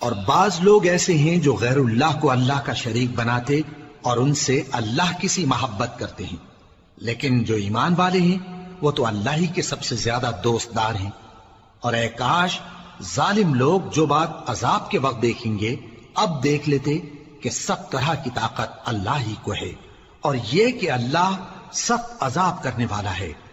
और बाज लोग ऐसे हैं जो गैरुल्लाह को अल्लाह का शरीक बनाते और उनसे अल्लाह की सी मोहब्बत करते हैं। लेकिन जो ईमान वाले हैं वो तो अल्लाह ही के सबसे ज्यादा दोस्तदार हैं। और ए काश जालिम लोग जो बात अजाब के वक्त देखेंगे अब देख लेते कि सब तरह की ताकत अल्लाह ही को है और ये कि अल्लाह सख्त अजाब करने वाला है।